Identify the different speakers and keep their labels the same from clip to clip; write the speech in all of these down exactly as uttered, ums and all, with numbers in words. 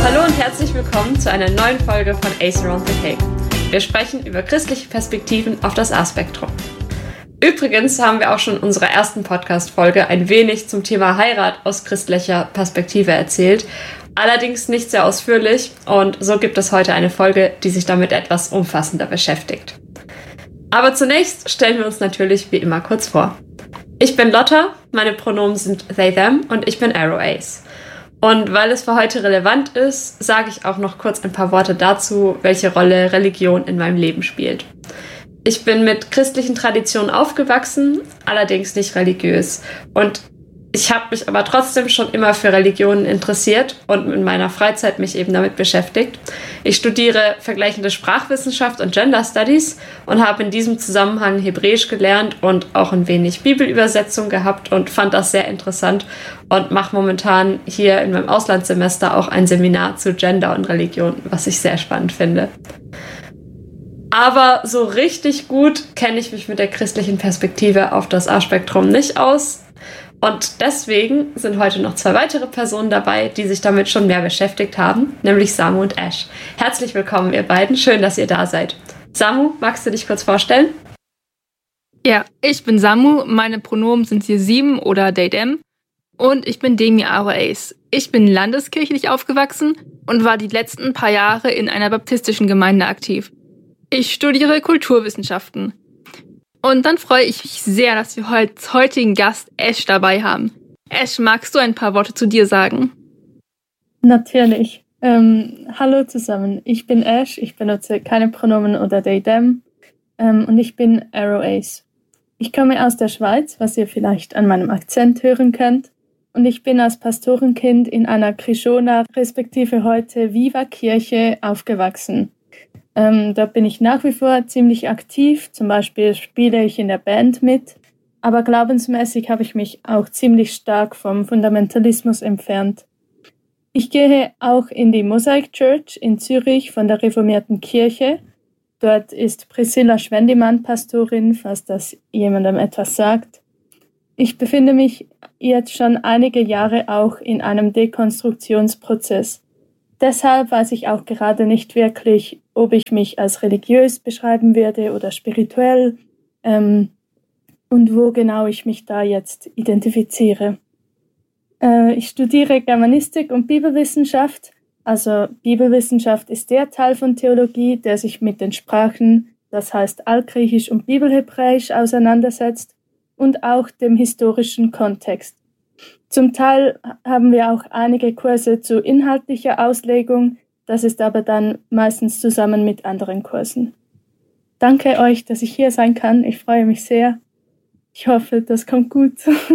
Speaker 1: Hallo und herzlich willkommen zu einer neuen Folge von Ace Around the Cake. Wir sprechen über christliche Perspektiven auf das A-Spektrum. Übrigens haben wir auch schon in unserer ersten Podcast-Folge ein wenig zum Thema Heirat aus christlicher Perspektive erzählt, allerdings nicht sehr ausführlich, und so gibt es heute eine Folge, die sich damit etwas umfassender beschäftigt. Aber zunächst stellen wir uns natürlich wie immer kurz vor. Ich bin Lotta, meine Pronomen sind they, them und ich bin Arrow Ace. Und weil es für heute relevant ist, sage ich auch noch kurz ein paar Worte dazu, welche Rolle Religion in meinem Leben spielt. Ich bin mit christlichen Traditionen aufgewachsen, allerdings nicht religiös. Und ich habe mich aber trotzdem schon immer für Religionen interessiert und in meiner Freizeit mich eben damit beschäftigt. Ich studiere vergleichende Sprachwissenschaft und Gender Studies und habe in diesem Zusammenhang Hebräisch gelernt und auch ein wenig Bibelübersetzung gehabt und fand das sehr interessant und mache momentan hier in meinem Auslandssemester auch ein Seminar zu Gender und Religion, was ich sehr spannend finde. Aber so richtig gut kenne ich mich mit der christlichen Perspektive auf das A-Spektrum nicht aus. Und deswegen sind heute noch zwei weitere Personen dabei, die sich damit schon mehr beschäftigt haben, nämlich Samu und Ash. Herzlich willkommen, ihr beiden. Schön, dass ihr da seid. Samu, magst du dich kurz vorstellen?
Speaker 2: Ja, ich bin Samu. Meine Pronomen sind sie sieben oder they, them. Und ich bin Demi Arrow Ace. Ich bin landeskirchlich aufgewachsen und war die letzten paar Jahre in einer baptistischen Gemeinde aktiv. Ich studiere Kulturwissenschaften. Und dann freue ich mich sehr, dass wir heute als heutigen Gast Ash dabei haben. Ash, magst du ein paar Worte zu dir sagen?
Speaker 3: Natürlich. Ähm, hallo zusammen, ich bin Ash, ich benutze keine Pronomen oder they, them ähm, und ich bin Arrow Ace. Ich komme aus der Schweiz, was ihr vielleicht an meinem Akzent hören könnt, und ich bin als Pastorenkind in einer Krishona, respektive heute Viva-Kirche, aufgewachsen. Ähm, da bin ich nach wie vor ziemlich aktiv, zum Beispiel spiele ich in der Band mit, aber glaubensmäßig habe ich mich auch ziemlich stark vom Fundamentalismus entfernt. Ich gehe auch in die Mosaic Church in Zürich von der reformierten Kirche. Dort ist Priscilla Schwendimann Pastorin, falls das jemandem etwas sagt. Ich befinde mich jetzt schon einige Jahre auch in einem Dekonstruktionsprozess. Deshalb weiß ich auch gerade nicht wirklich, ob ich mich als religiös beschreiben würde oder spirituell ähm, und wo genau ich mich da jetzt identifiziere. Äh, ich studiere Germanistik und Bibelwissenschaft. Also Bibelwissenschaft ist der Teil von Theologie, der sich mit den Sprachen, das heißt Altgriechisch und Bibelhebräisch, auseinandersetzt und auch dem historischen Kontext. Zum Teil haben wir auch einige Kurse zu inhaltlicher Auslegung, das ist aber dann meistens zusammen mit anderen Kursen. Danke euch, dass ich hier sein kann, ich freue mich sehr. Ich hoffe, das kommt gut.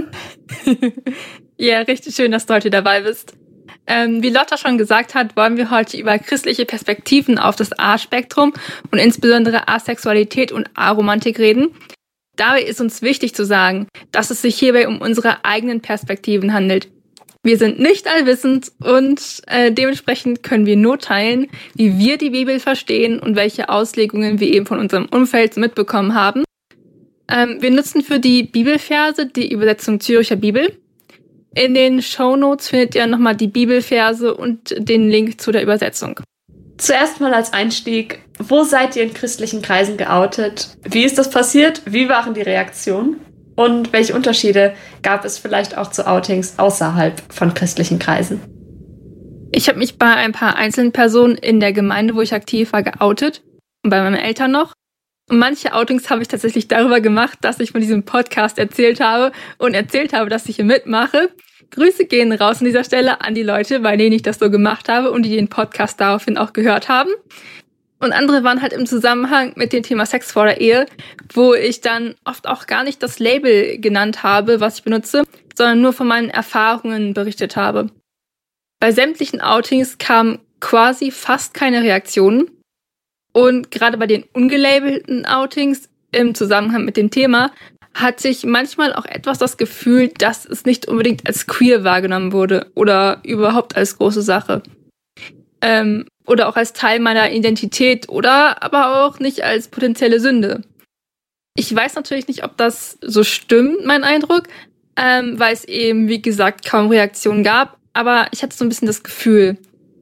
Speaker 2: Ja, richtig schön, dass du heute dabei bist. Ähm, wie Lotta schon gesagt hat, wollen wir heute über christliche Perspektiven auf das A-Spektrum und insbesondere Asexualität und Aromantik reden. Dabei ist uns wichtig zu sagen, dass es sich hierbei um unsere eigenen Perspektiven handelt. Wir sind nicht allwissend und äh, dementsprechend können wir nur teilen, wie wir die Bibel verstehen und welche Auslegungen wir eben von unserem Umfeld mitbekommen haben. Ähm, wir nutzen für die Bibelverse die Übersetzung Zürcher Bibel. In den Shownotes findet ihr nochmal die Bibelverse und den Link zu der Übersetzung.
Speaker 1: Zuerst mal als Einstieg, wo seid ihr in christlichen Kreisen geoutet? Wie ist das passiert? Wie waren die Reaktionen? Und welche Unterschiede gab es vielleicht auch zu Outings außerhalb von christlichen Kreisen?
Speaker 2: Ich habe mich bei ein paar einzelnen Personen in der Gemeinde, wo ich aktiv war, geoutet. Und bei meinen Eltern noch. Und manche Outings habe ich tatsächlich darüber gemacht, dass ich von diesem Podcast erzählt habe und erzählt habe, dass ich hier mitmache. Grüße gehen raus an dieser Stelle an die Leute, bei denen ich das so gemacht habe und die den Podcast daraufhin auch gehört haben. Und andere waren halt im Zusammenhang mit dem Thema Sex vor der Ehe, wo ich dann oft auch gar nicht das Label genannt habe, was ich benutze, sondern nur von meinen Erfahrungen berichtet habe. Bei sämtlichen Outings kamen quasi fast keine Reaktionen. Und gerade bei den ungelabelten Outings im Zusammenhang mit dem Thema hatte ich manchmal auch etwas das Gefühl, dass es nicht unbedingt als queer wahrgenommen wurde oder überhaupt als große Sache. Ähm, oder auch als Teil meiner Identität oder aber auch nicht als potenzielle Sünde. Ich weiß natürlich nicht, ob das so stimmt, mein Eindruck, ähm, weil es eben, wie gesagt, kaum Reaktionen gab, aber ich hatte so ein bisschen das Gefühl.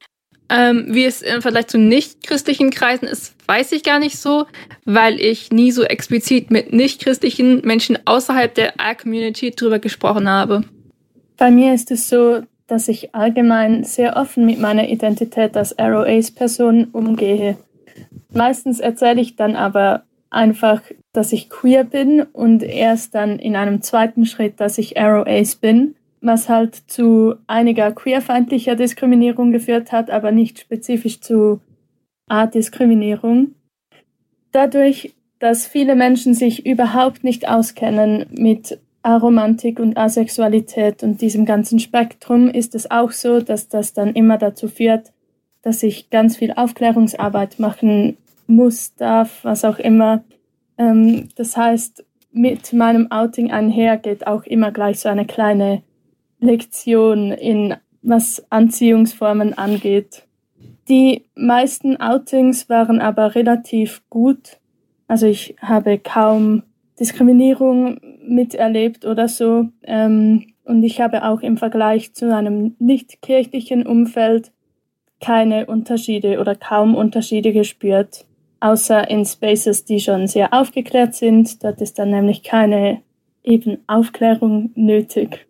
Speaker 2: Ähm, wie es im Vergleich zu nicht-christlichen Kreisen ist, weiß ich gar nicht so, weil ich nie so explizit mit nicht-christlichen Menschen außerhalb der A-Community drüber gesprochen habe.
Speaker 3: Bei mir ist es so, dass ich allgemein sehr offen mit meiner Identität als Arrow Ace Person umgehe. Meistens erzähle ich dann aber einfach, dass ich queer bin und erst dann in einem zweiten Schritt, dass ich Arrow Ace bin, was halt zu einiger queerfeindlicher Diskriminierung geführt hat, aber nicht spezifisch zu A-Diskriminierung. Dadurch, dass viele Menschen sich überhaupt nicht auskennen mit Aromantik und Asexualität und diesem ganzen Spektrum, ist es auch so, dass das dann immer dazu führt, dass ich ganz viel Aufklärungsarbeit machen muss, darf, was auch immer. Ähm, das heißt, mit meinem Outing einher geht auch immer gleich so eine kleine Lektion in was Anziehungsformen angeht. Die meisten Outings waren aber relativ gut. Also ich habe kaum Diskriminierung miterlebt oder so. Ähm, und ich habe auch im Vergleich zu einem nicht kirchlichen Umfeld keine Unterschiede oder kaum Unterschiede gespürt. Außer in Spaces, die schon sehr aufgeklärt sind. Dort ist dann nämlich keine eben Aufklärung nötig.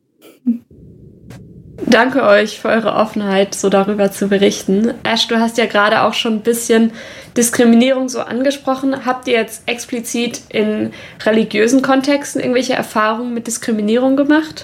Speaker 1: Danke euch für eure Offenheit, so darüber zu berichten. Ash, du hast ja gerade auch schon ein bisschen Diskriminierung so angesprochen. Habt ihr jetzt explizit in religiösen Kontexten irgendwelche Erfahrungen mit Diskriminierung gemacht?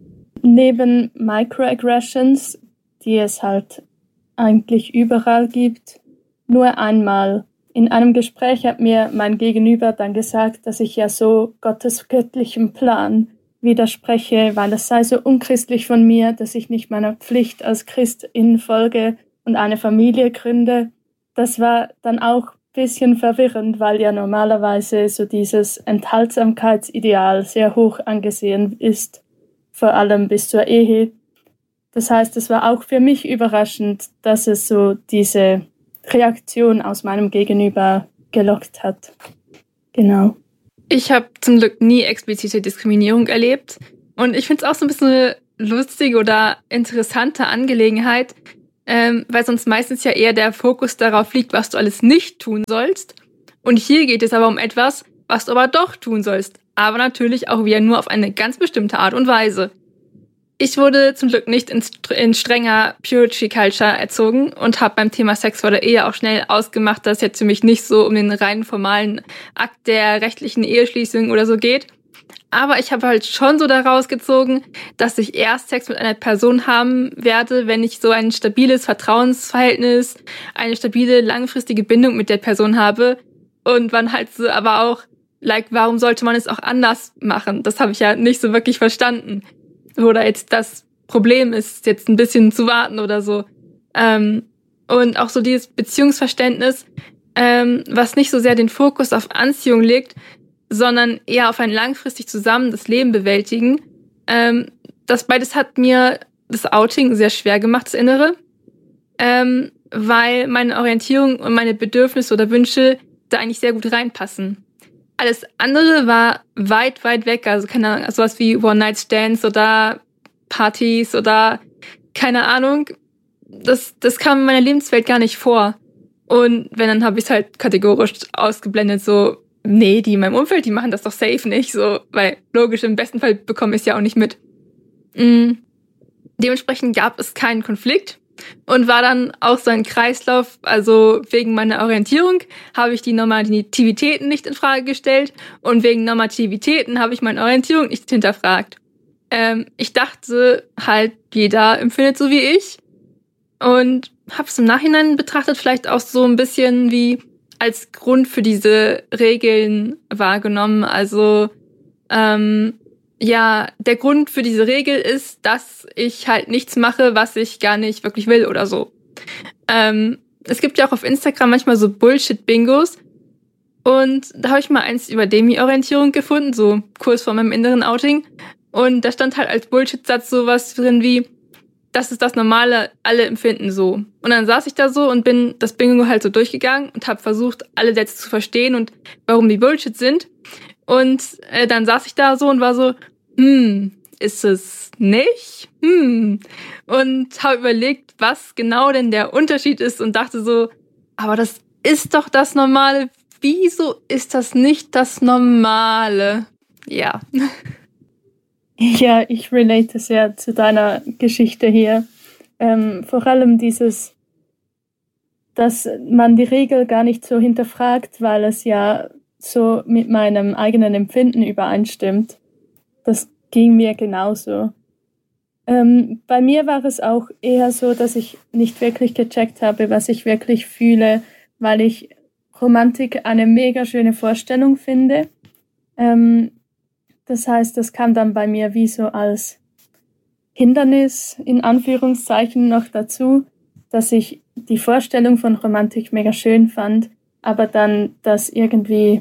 Speaker 3: Neben Microaggressions, die es halt eigentlich überall gibt, nur einmal. In einem Gespräch hat mir mein Gegenüber dann gesagt, dass ich ja so Gottes göttlichem Plan widerspreche, weil es sei so unchristlich von mir, dass ich nicht meiner Pflicht als Christin folge und eine Familie gründe. Das war dann auch ein bisschen verwirrend, weil ja normalerweise so dieses Enthaltsamkeitsideal sehr hoch angesehen ist, vor allem bis zur Ehe. Das heißt, es war auch für mich überraschend, dass es so diese Reaktion aus meinem Gegenüber gelockt hat. Genau.
Speaker 2: Ich habe zum Glück nie explizite Diskriminierung erlebt. Und ich finde es auch so ein bisschen eine lustige oder interessante Angelegenheit, ähm, weil sonst meistens ja eher der Fokus darauf liegt, was du alles nicht tun sollst. Und hier geht es aber um etwas, was du aber doch tun sollst. Aber natürlich auch wieder nur auf eine ganz bestimmte Art und Weise. Ich wurde zum Glück nicht in, in strenger Purity Culture erzogen und habe beim Thema Sex vor der Ehe auch schnell ausgemacht, dass es jetzt für mich nicht so um den rein formalen Akt der rechtlichen Eheschließung oder so geht. Aber ich habe halt schon so daraus gezogen, dass ich erst Sex mit einer Person haben werde, wenn ich so ein stabiles Vertrauensverhältnis, eine stabile langfristige Bindung mit der Person habe. Und wann halt so, aber auch, like, warum sollte man es auch anders machen? Das habe ich ja nicht so wirklich verstanden. Oder jetzt das Problem ist, jetzt ein bisschen zu warten oder so. Ähm, und auch so dieses Beziehungsverständnis, ähm, was nicht so sehr den Fokus auf Anziehung legt, sondern eher auf ein langfristig zusammen das Leben bewältigen. Ähm, das beides hat mir das Outing sehr schwer gemacht, das Innere, ähm, weil meine Orientierung und meine Bedürfnisse oder Wünsche da eigentlich sehr gut reinpassen. Alles andere war weit, weit weg. Also keine Ahnung, sowas wie One-Night-Stands oder Partys oder keine Ahnung. Das, das kam in meiner Lebenswelt gar nicht vor. Und wenn, dann habe ich es halt kategorisch ausgeblendet, so, nee, die in meinem Umfeld, die machen das doch safe nicht. So, weil logisch, im besten Fall bekomme ich es ja auch nicht mit. Mhm. Dementsprechend gab es keinen Konflikt. Und war dann auch so ein Kreislauf, also wegen meiner Orientierung habe ich die Normativitäten nicht in Frage gestellt und wegen Normativitäten habe ich meine Orientierung nicht hinterfragt. Ähm, ich dachte halt, jeder empfindet so wie ich und habe es im Nachhinein betrachtet vielleicht auch so ein bisschen wie als Grund für diese Regeln wahrgenommen. Also ähm, ja, der Grund für diese Regel ist, dass ich halt nichts mache, was ich gar nicht wirklich will oder so. Ähm, es gibt ja auch auf Instagram manchmal so Bullshit-Bingos. Und da habe ich mal eins über Demi-Orientierung gefunden, so kurz vor meinem inneren Outing. Und da stand halt als Bullshit-Satz sowas drin wie, das ist das Normale, alle empfinden so. Und dann saß ich da so und bin das Bingo halt so durchgegangen und habe versucht, alle Sätze zu verstehen und warum die Bullshit sind. Und äh, dann saß ich da so und war so, hm, ist es nicht? Hm. Und habe überlegt, was genau denn der Unterschied ist und dachte so, aber das ist doch das Normale. Wieso ist das nicht das Normale? Ja.
Speaker 3: Ja, ich relate sehr zu deiner Geschichte hier. Ähm, vor allem dieses, dass man die Regel gar nicht so hinterfragt, weil es ja so mit meinem eigenen Empfinden übereinstimmt. Das ging mir genauso. Ähm, bei mir war es auch eher so, dass ich nicht wirklich gecheckt habe, was ich wirklich fühle, weil ich Romantik eine mega schöne Vorstellung finde. Ähm, das heißt, das kam dann bei mir wie so als Hindernis in Anführungszeichen noch dazu, dass ich die Vorstellung von Romantik mega schön fand, aber dann das irgendwie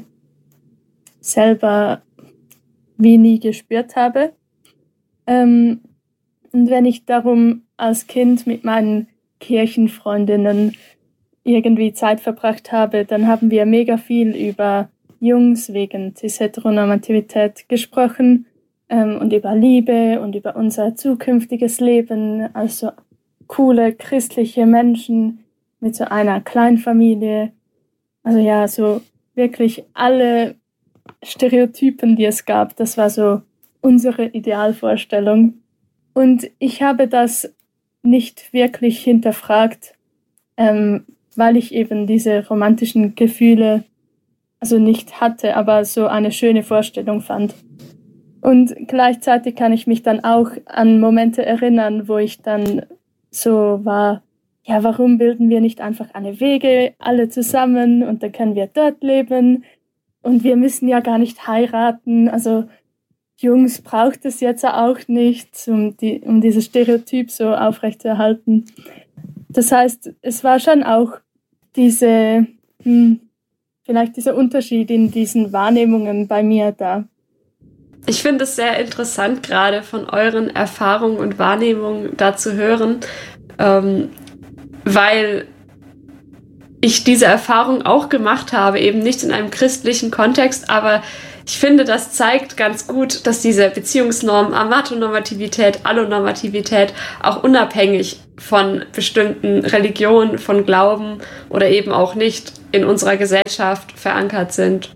Speaker 3: selber wie nie gespürt habe. Ähm, und wenn ich darum als Kind mit meinen Kirchenfreundinnen irgendwie Zeit verbracht habe, dann haben wir mega viel über Jungs wegen Cis-Heteronormativität gesprochen ähm, und über Liebe und über unser zukünftiges Leben, also coole christliche Menschen mit so einer Kleinfamilie. Also ja, so wirklich alle Stereotypen, die es gab, das war so unsere Idealvorstellung. Und ich habe das nicht wirklich hinterfragt, ähm, weil ich eben diese romantischen Gefühle also nicht hatte, aber so eine schöne Vorstellung fand. Und gleichzeitig kann ich mich dann auch an Momente erinnern, wo ich dann so war, ja, warum bilden wir nicht einfach eine W G, alle zusammen, und dann können wir dort leben und wir müssen ja gar nicht heiraten, also Jungs braucht es jetzt auch nicht, um, die, um dieses Stereotyp so aufrechtzuerhalten. Das heißt, es war schon auch diese, hm, vielleicht dieser Unterschied in diesen Wahrnehmungen bei mir da.
Speaker 1: Ich finde es sehr interessant, gerade von euren Erfahrungen und Wahrnehmungen da zu hören, ähm, weil ich diese Erfahrung auch gemacht habe, eben nicht in einem christlichen Kontext, aber ich finde, das zeigt ganz gut, dass diese Beziehungsnorm, Amatonormativität, Allonormativität auch unabhängig von bestimmten Religionen, von Glauben oder eben auch nicht in unserer Gesellschaft verankert sind.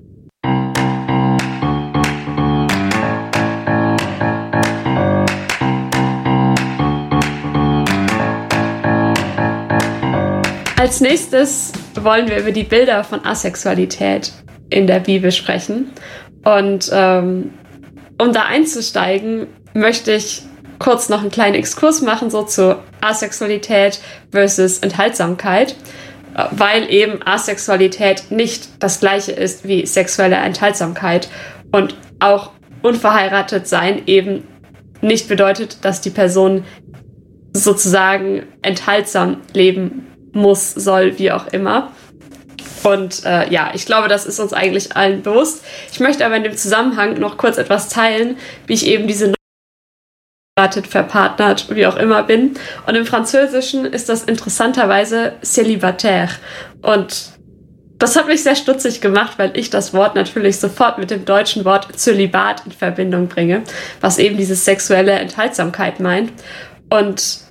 Speaker 1: Als nächstes wollen wir über die Bilder von Asexualität in der Bibel sprechen. Und ähm, um da einzusteigen, möchte ich kurz noch einen kleinen Exkurs machen, so zu Asexualität versus Enthaltsamkeit, weil eben Asexualität nicht das gleiche ist wie sexuelle Enthaltsamkeit und auch unverheiratet sein eben nicht bedeutet, dass die Person sozusagen enthaltsam leben muss, soll, wie auch immer. Und äh, ja, ich glaube, das ist uns eigentlich allen bewusst. Ich möchte aber in dem Zusammenhang noch kurz etwas teilen, wie ich eben diese verheiratet, verpartnert, wie auch immer bin. Und im Französischen ist das interessanterweise célibataire. Und das hat mich sehr stutzig gemacht, weil ich das Wort natürlich sofort mit dem deutschen Wort Zölibat in Verbindung bringe, was eben diese sexuelle Enthaltsamkeit meint. Und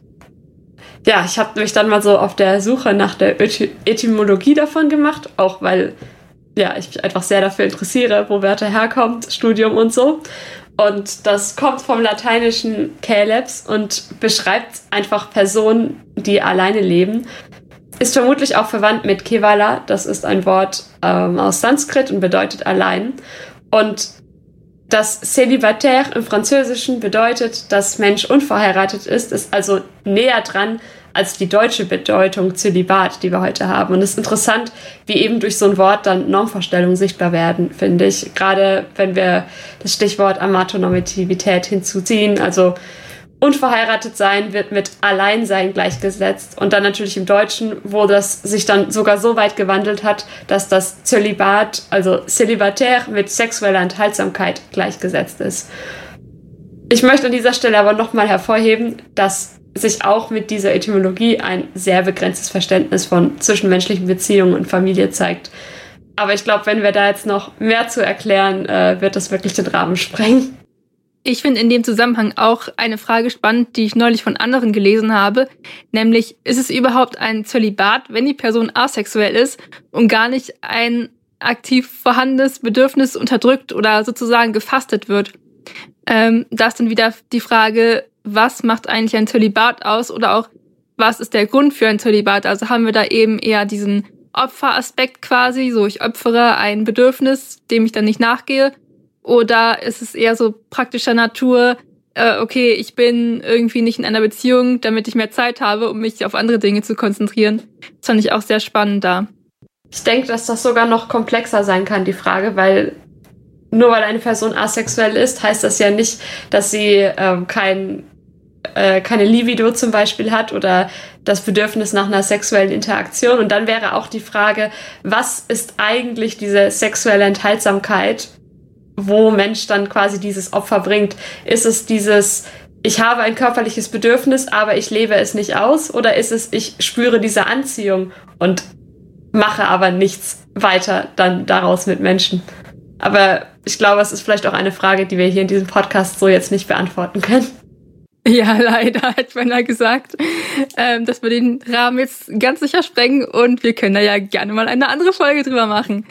Speaker 1: ja, ich habe mich dann mal so auf der Suche nach der Etymologie davon gemacht, auch weil ja, ich mich einfach sehr dafür interessiere, wo Wörter herkommen, Studium und so. Und das kommt vom lateinischen Caelebs und beschreibt einfach Personen, die alleine leben. Ist vermutlich auch verwandt mit Kevala, das ist ein Wort ähm, aus Sanskrit und bedeutet allein. Und das Célibataire im Französischen bedeutet, dass Mensch unverheiratet ist, ist also näher dran als die deutsche Bedeutung Zölibat, die wir heute haben. Und es ist interessant, wie eben durch so ein Wort dann Normvorstellungen sichtbar werden, finde ich. Gerade wenn wir das Stichwort Amatonormativität hinzuziehen, also unverheiratet sein wird mit Alleinsein gleichgesetzt. Und dann natürlich im Deutschen, wo das sich dann sogar so weit gewandelt hat, dass das Zölibat, also Célibataire, mit sexueller Enthaltsamkeit gleichgesetzt ist. Ich möchte an dieser Stelle aber nochmal hervorheben, dass sich auch mit dieser Etymologie ein sehr begrenztes Verständnis von zwischenmenschlichen Beziehungen und Familie zeigt. Aber ich glaube, wenn wir da jetzt noch mehr zu erklären, äh, wird das wirklich den Rahmen sprengen.
Speaker 2: Ich finde in dem Zusammenhang auch eine Frage spannend, die ich neulich von anderen gelesen habe, nämlich, ist es überhaupt ein Zölibat, wenn die Person asexuell ist und gar nicht ein aktiv vorhandenes Bedürfnis unterdrückt oder sozusagen gefastet wird? Ähm, da ist dann wieder die Frage, was macht eigentlich ein Zölibat aus oder auch, was ist der Grund für ein Zölibat? Also haben wir da eben eher diesen Opferaspekt quasi, so ich opfere ein Bedürfnis, dem ich dann nicht nachgehe, oder ist es eher so praktischer Natur, äh, okay, ich bin irgendwie nicht in einer Beziehung, damit ich mehr Zeit habe, um mich auf andere Dinge zu konzentrieren. Das fand ich auch sehr spannend da.
Speaker 1: Ich denke, dass das sogar noch komplexer sein kann, die Frage, weil nur weil eine Person asexuell ist, heißt das ja nicht, dass sie ähm, kein, äh, keine Libido zum Beispiel hat oder das Bedürfnis nach einer sexuellen Interaktion. Und dann wäre auch die Frage, was ist eigentlich diese sexuelle Enthaltsamkeit, wo Mensch dann quasi dieses Opfer bringt? Ist es dieses, ich habe ein körperliches Bedürfnis, aber ich lebe es nicht aus? Oder ist es, ich spüre diese Anziehung und mache aber nichts weiter dann daraus mit Menschen? Aber ich glaube, es ist vielleicht auch eine Frage, die wir hier in diesem Podcast so jetzt nicht beantworten können.
Speaker 2: Ja, leider, hat Männer gesagt, ähm, dass wir den Rahmen jetzt ganz sicher sprengen und wir können da ja gerne mal eine andere Folge drüber machen.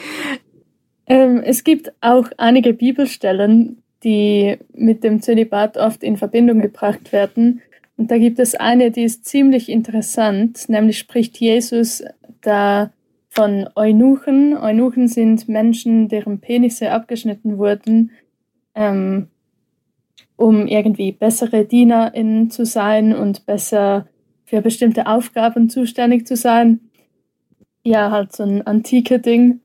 Speaker 3: Ähm, es gibt auch einige Bibelstellen, die mit dem Zölibat oft in Verbindung gebracht werden. Und da gibt es eine, die ist ziemlich interessant, nämlich spricht Jesus da von Eunuchen. Eunuchen sind Menschen, deren Penisse abgeschnitten wurden, ähm, um irgendwie bessere DienerInnen zu sein und besser für bestimmte Aufgaben zuständig zu sein. Ja, halt so ein antike Ding.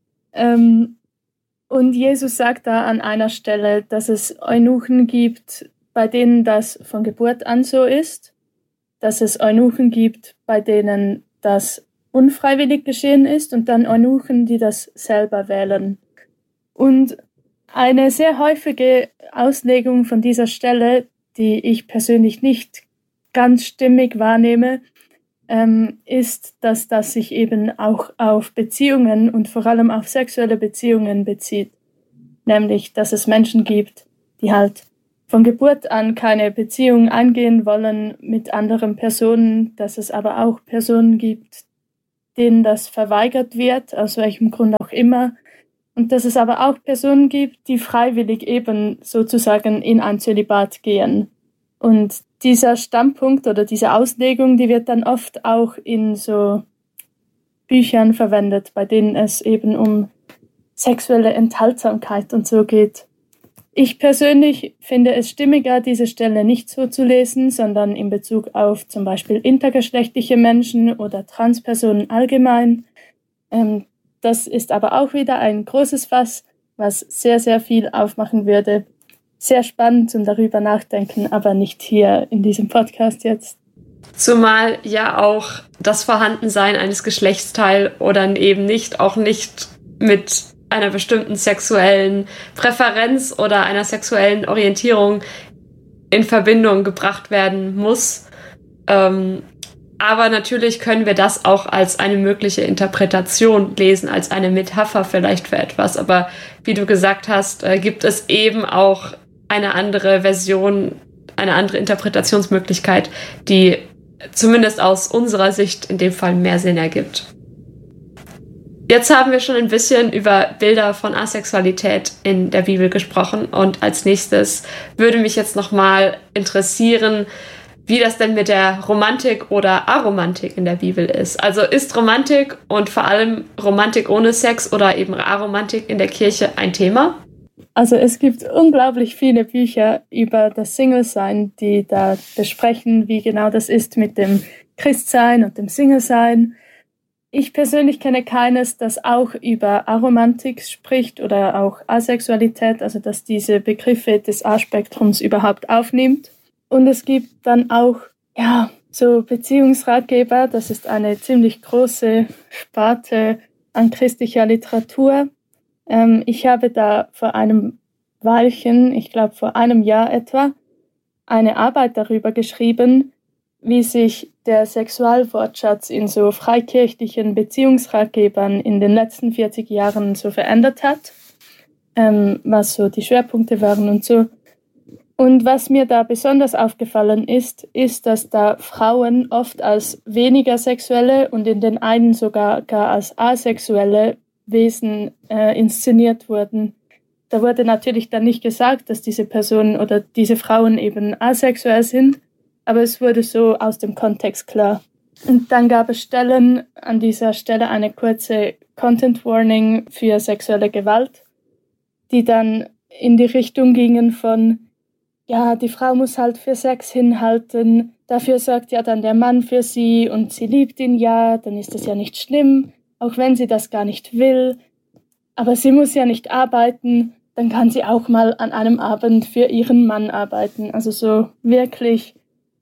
Speaker 3: Ähm, und Jesus sagt da an einer Stelle, dass es Eunuchen gibt, bei denen das von Geburt an so ist, dass es Eunuchen gibt, bei denen das unfreiwillig geschehen ist und dann Eunuchen, die das selber wählen. Und eine sehr häufige Auslegung von dieser Stelle, die ich persönlich nicht ganz stimmig wahrnehme, ähm, ist, dass das sich eben auch auf Beziehungen und vor allem auf sexuelle Beziehungen bezieht. Nämlich, dass es Menschen gibt, die halt von Geburt an keine Beziehung eingehen wollen mit anderen Personen, dass es aber auch Personen gibt, denen das verweigert wird, aus welchem Grund auch immer. Und dass es aber auch Personen gibt, die freiwillig eben sozusagen in ein Zölibat gehen. Und dieser Standpunkt oder diese Auslegung, die wird dann oft auch in so Büchern verwendet, bei denen es eben um sexuelle Enthaltsamkeit und so geht. Ich persönlich finde es stimmiger, diese Stelle nicht so zu lesen, sondern in Bezug auf zum Beispiel intergeschlechtliche Menschen oder Transpersonen allgemein. Ähm, das ist aber auch wieder ein großes Fass, was sehr, sehr viel aufmachen würde. Sehr spannend zum darüber nachdenken, aber nicht hier in diesem Podcast jetzt.
Speaker 1: Zumal ja auch das Vorhandensein eines Geschlechtsteils oder eben nicht, auch nicht mit einer bestimmten sexuellen Präferenz oder einer sexuellen Orientierung in Verbindung gebracht werden muss. Ähm, aber natürlich können wir das auch als eine mögliche Interpretation lesen, als eine Metapher vielleicht für etwas. Aber wie du gesagt hast, äh, gibt es eben auch eine andere Version, eine andere Interpretationsmöglichkeit, die zumindest aus unserer Sicht in dem Fall mehr Sinn ergibt. Jetzt haben wir schon ein bisschen über Bilder von Asexualität in der Bibel gesprochen und als nächstes würde mich jetzt nochmal interessieren, wie das denn mit der Romantik oder Aromantik in der Bibel ist. Also ist Romantik und vor allem Romantik ohne Sex oder eben Aromantik in der Kirche ein Thema?
Speaker 3: Also es gibt unglaublich viele Bücher über das Single-Sein, die da besprechen, wie genau das ist mit dem Christsein und dem Single-Sein. Ich persönlich kenne keines, das auch über Aromantik spricht oder auch Asexualität, also dass diese Begriffe des A-Spektrums überhaupt aufnimmt. Und es gibt dann auch, ja, so Beziehungsratgeber, das ist eine ziemlich große Sparte an christlicher Literatur. Ähm, ich habe da vor einem Weilchen, ich glaube vor einem Jahr etwa, eine Arbeit darüber geschrieben, wie sich der Sexualwortschatz in so freikirchlichen Beziehungsratgebern in den letzten vierzig Jahren so verändert hat, ähm, was so die Schwerpunkte waren und so. Und was mir da besonders aufgefallen ist, ist, dass da Frauen oft als weniger sexuelle und in den einen sogar gar als asexuelle Wesen äh, inszeniert wurden. Da wurde natürlich dann nicht gesagt, dass diese Personen oder diese Frauen eben asexuell sind, aber es wurde so aus dem Kontext klar. Und dann gab es Stellen, an dieser Stelle eine kurze Content Warning für sexuelle Gewalt, die dann in die Richtung gingen von, ja, die Frau muss halt für Sex hinhalten, dafür sorgt ja dann der Mann für sie und sie liebt ihn ja, dann ist das ja nicht schlimm, auch wenn sie das gar nicht will. Aber sie muss ja nicht arbeiten, dann kann sie auch mal an einem Abend für ihren Mann arbeiten. Also so wirklich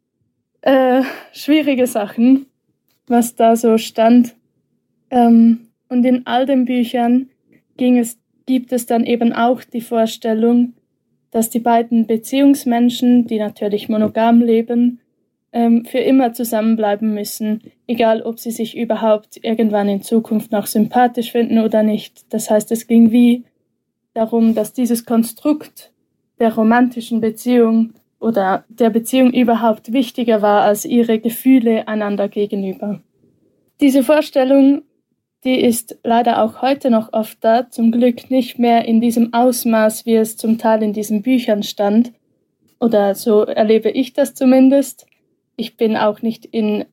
Speaker 3: äh, schwierige Sachen, was da so stand. Ähm, und in all den Büchern ging es, gibt es dann eben auch die Vorstellung, dass die beiden Beziehungsmenschen, die natürlich monogam leben, ähm, für immer zusammenbleiben müssen, egal ob sie sich überhaupt irgendwann in Zukunft noch sympathisch finden oder nicht. Das heißt, es ging wie darum, dass dieses Konstrukt der romantischen Beziehung oder der Beziehung überhaupt wichtiger war als ihre Gefühle einander gegenüber. Diese Vorstellung, die ist leider auch heute noch oft da, zum Glück nicht mehr in diesem Ausmaß, wie es zum Teil in diesen Büchern stand. Oder so erlebe ich das zumindest. Ich bin auch nicht in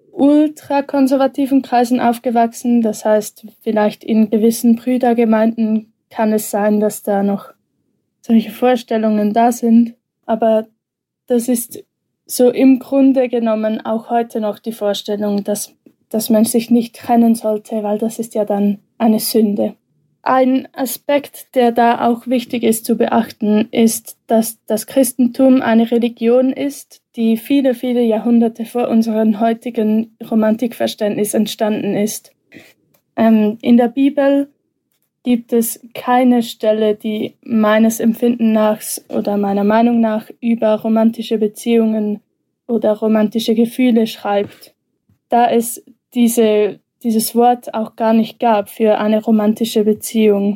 Speaker 3: ultrakonservativen Kreisen aufgewachsen. Das heißt, vielleicht in gewissen Brüdergemeinden kann es sein, dass da noch solche Vorstellungen da sind. Aber das ist so im Grunde genommen auch heute noch die Vorstellung, dass, dass man sich nicht trennen sollte, weil das ist ja dann eine Sünde. Ein Aspekt, der da auch wichtig ist zu beachten, ist, dass das Christentum eine Religion ist, die viele, viele Jahrhunderte vor unserem heutigen Romantikverständnis entstanden ist. Ähm, in der Bibel gibt es keine Stelle, die meines Empfindens nach oder meiner Meinung nach über romantische Beziehungen oder romantische Gefühle schreibt, da es diese dieses Wort auch gar nicht gab für eine romantische Beziehung.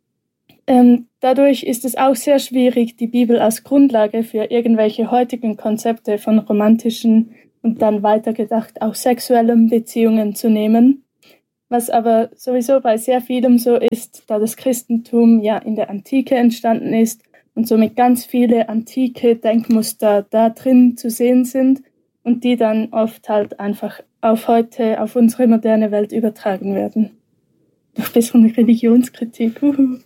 Speaker 3: Ähm, dadurch ist es auch sehr schwierig, die Bibel als Grundlage für irgendwelche heutigen Konzepte von romantischen und dann weitergedacht auch sexuellen Beziehungen zu nehmen, was aber sowieso bei sehr vielem so ist, da das Christentum ja in der Antike entstanden ist und somit ganz viele antike Denkmuster da drin zu sehen sind und die dann oft halt einfach auf heute, auf unsere moderne Welt übertragen werden. Noch ein bisschen Religionskritik. Uhu.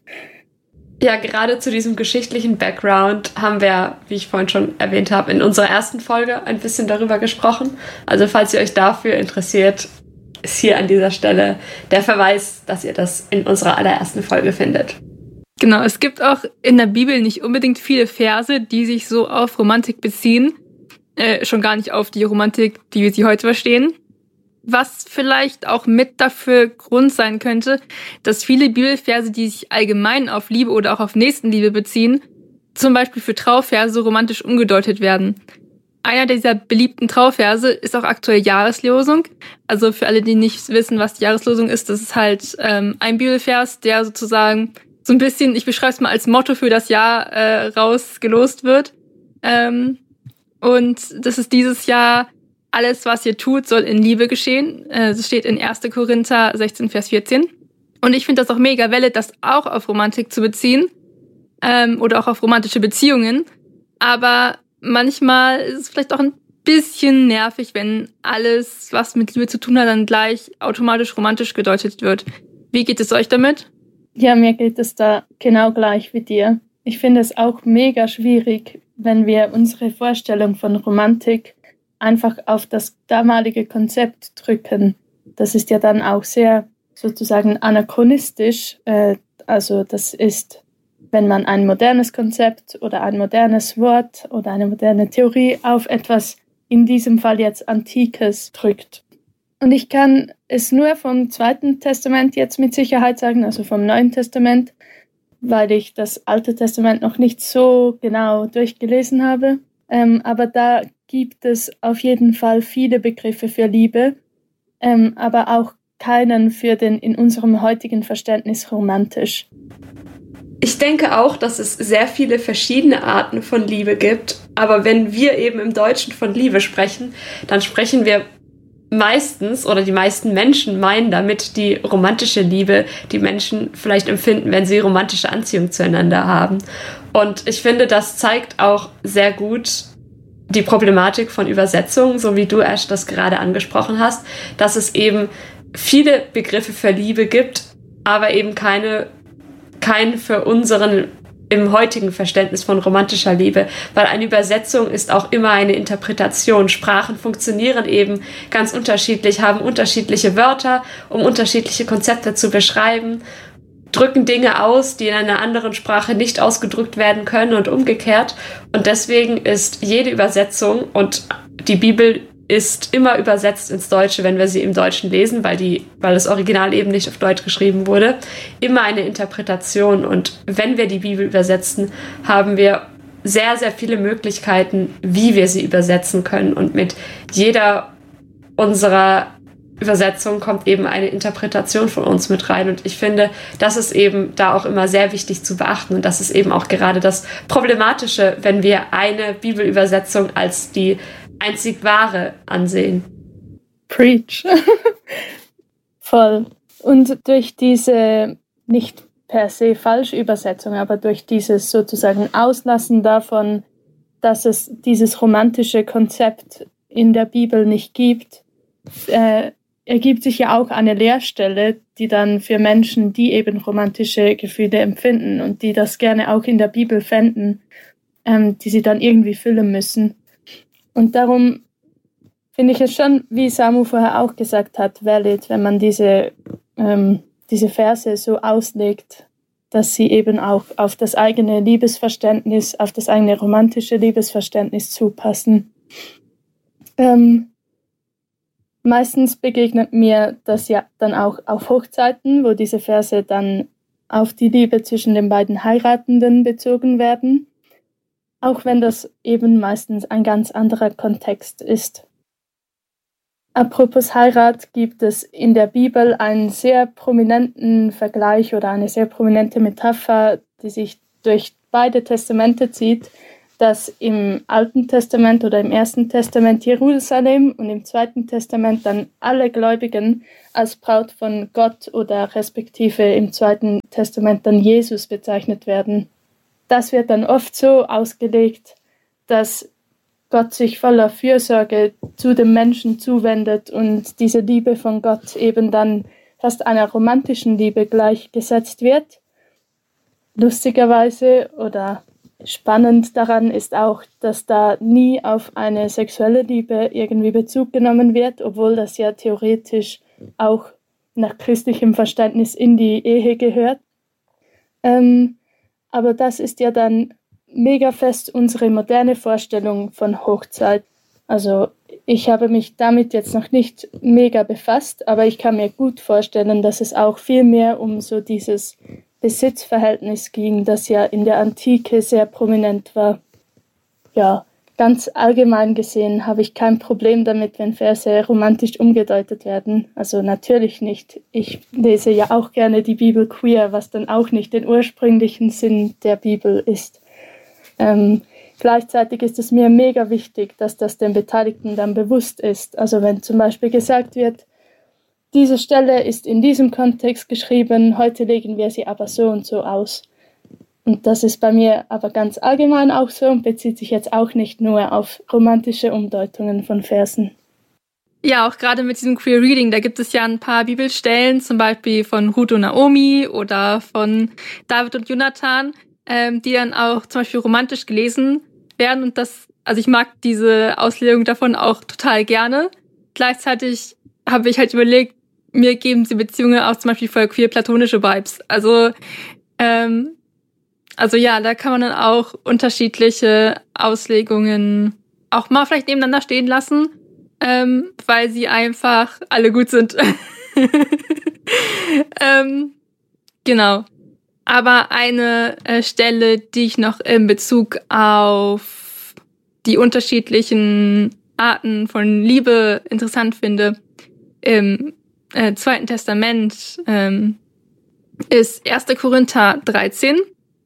Speaker 1: Ja, gerade zu diesem geschichtlichen Background haben wir, wie ich vorhin schon erwähnt habe, in unserer ersten Folge ein bisschen darüber gesprochen. Also falls ihr euch dafür interessiert, ist hier an dieser Stelle der Verweis, dass ihr das in unserer allerersten Folge findet.
Speaker 2: Genau, es gibt auch in der Bibel nicht unbedingt viele Verse, die sich so auf Romantik beziehen. Äh, schon gar nicht auf die Romantik, die wir sie heute verstehen. Was vielleicht auch mit dafür Grund sein könnte, dass viele Bibelverse, die sich allgemein auf Liebe oder auch auf Nächstenliebe beziehen, zum Beispiel für Trauverse romantisch umgedeutet werden. Einer dieser beliebten Trauverse ist auch aktuell Jahreslosung. Also für alle, die nicht wissen, was die Jahreslosung ist, das ist halt ähm, ein Bibelvers, der sozusagen so ein bisschen, ich beschreibe es mal als Motto für das Jahr äh, rausgelost wird. Ähm, und das ist dieses Jahr: Alles, was ihr tut, soll in Liebe geschehen. Das steht in erster Korinther sechzehn, Vers vierzehn. Und ich finde das auch mega valid, das auch auf Romantik zu beziehen. Ähm, oder auch auf romantische Beziehungen. Aber manchmal ist es vielleicht auch ein bisschen nervig, wenn alles, was mit Liebe zu tun hat, dann gleich automatisch romantisch gedeutet wird. Wie geht es euch damit?
Speaker 3: Ja, mir geht es da genau gleich wie dir. Ich finde es auch mega schwierig, wenn wir unsere Vorstellung von Romantik einfach auf das damalige Konzept drücken. Das ist ja dann auch sehr sozusagen anachronistisch. Äh, also das ist, wenn man ein modernes Konzept oder ein modernes Wort oder eine moderne Theorie auf etwas, in diesem Fall jetzt Antikes, drückt. Und ich kann es nur vom Zweiten Testament jetzt mit Sicherheit sagen, also vom Neuen Testament, weil ich das Alte Testament noch nicht so genau durchgelesen habe. Ähm, aber da gibt es auf jeden Fall viele Begriffe für Liebe, ähm, aber auch keinen für den in unserem heutigen Verständnis romantisch.
Speaker 1: Ich denke auch, dass es sehr viele verschiedene Arten von Liebe gibt. Aber wenn wir eben im Deutschen von Liebe sprechen, dann sprechen wir meistens oder die meisten Menschen meinen damit die romantische Liebe, die Menschen vielleicht empfinden, wenn sie romantische Anziehung zueinander haben. Und ich finde, das zeigt auch sehr gut die Problematik von Übersetzung, so wie du, Ash, das gerade angesprochen hast, dass es eben viele Begriffe für Liebe gibt, aber eben keine kein für unseren im heutigen Verständnis von romantischer Liebe, weil eine Übersetzung ist auch immer eine Interpretation. Sprachen funktionieren eben ganz unterschiedlich, haben unterschiedliche Wörter, um unterschiedliche Konzepte zu beschreiben, drücken Dinge aus, die in einer anderen Sprache nicht ausgedrückt werden können und umgekehrt. Und deswegen ist jede Übersetzung, und die Bibel ist immer übersetzt ins Deutsche, wenn wir sie im Deutschen lesen, weil die, weil das Original eben nicht auf Deutsch geschrieben wurde, immer eine Interpretation. Und wenn wir die Bibel übersetzen, haben wir sehr, sehr viele Möglichkeiten, wie wir sie übersetzen können. Und mit jeder unserer Übersetzungen kommt eben eine Interpretation von uns mit rein. Und ich finde, das ist eben da auch immer sehr wichtig zu beachten. Und das ist eben auch gerade das Problematische, wenn wir eine Bibelübersetzung als die einzig wahre ansehen.
Speaker 3: Preach. Voll. Und durch diese nicht per se falsche Übersetzung, aber durch dieses sozusagen Auslassen davon, dass es dieses romantische Konzept in der Bibel nicht gibt, äh, ergibt sich ja auch eine Leerstelle, die dann für Menschen, die eben romantische Gefühle empfinden und die das gerne auch in der Bibel fänden, ähm, die sie dann irgendwie füllen müssen. Und darum finde ich es schon, wie Samu vorher auch gesagt hat, valid, wenn man diese, ähm, diese Verse so auslegt, dass sie eben auch auf das eigene Liebesverständnis, auf das eigene romantische Liebesverständnis zupassen. Ähm, meistens begegnet mir das ja dann auch auf Hochzeiten, wo diese Verse dann auf die Liebe zwischen den beiden Heiratenden bezogen werden. Auch wenn das eben meistens ein ganz anderer Kontext ist. Apropos Heirat gibt es in der Bibel einen sehr prominenten Vergleich oder eine sehr prominente Metapher, die sich durch beide Testamente zieht, dass im Alten Testament oder im Ersten Testament Jerusalem und im Zweiten Testament dann alle Gläubigen als Braut von Gott oder respektive im Zweiten Testament dann Jesus bezeichnet werden. Das wird dann oft so ausgelegt, dass Gott sich voller Fürsorge zu dem Menschen zuwendet und diese Liebe von Gott eben dann fast einer romantischen Liebe gleichgesetzt wird. Lustigerweise oder spannend daran ist auch, dass da nie auf eine sexuelle Liebe irgendwie Bezug genommen wird, obwohl das ja theoretisch auch nach christlichem Verständnis in die Ehe gehört. Ähm, Aber das ist ja dann mega fest unsere moderne Vorstellung von Hochzeit. Also ich habe mich damit jetzt noch nicht mega befasst, aber ich kann mir gut vorstellen, dass es auch viel mehr um so dieses Besitzverhältnis ging, das ja in der Antike sehr prominent war. Ja, ganz allgemein gesehen habe ich kein Problem damit, wenn Verse romantisch umgedeutet werden. Also natürlich nicht. Ich lese ja auch gerne die Bibel queer, was dann auch nicht den ursprünglichen Sinn der Bibel ist. Ähm, gleichzeitig ist es mir mega wichtig, dass das den Beteiligten dann bewusst ist. Also wenn zum Beispiel gesagt wird, diese Stelle ist in diesem Kontext geschrieben, heute legen wir sie aber so und so aus. Und das ist bei mir aber ganz allgemein auch so und bezieht sich jetzt auch nicht nur auf romantische Umdeutungen von Versen.
Speaker 2: Ja, auch gerade mit diesem Queer Reading, da gibt es ja ein paar Bibelstellen, zum Beispiel von Ruth und Naomi oder von David und Jonathan, ähm, die dann auch zum Beispiel romantisch gelesen werden. Und das, also ich mag diese Auslegung davon auch total gerne. Gleichzeitig habe ich halt überlegt, mir geben sie Beziehungen auch zum Beispiel voll queer-platonische Vibes. Also, ähm, also ja, da kann man dann auch unterschiedliche Auslegungen auch mal vielleicht nebeneinander stehen lassen, ähm, weil sie einfach alle gut sind. ähm, genau. Aber eine äh, Stelle, die ich noch in Bezug auf die unterschiedlichen Arten von Liebe interessant finde, im äh, Zweiten Testament ähm, ist erster Korinther dreizehn.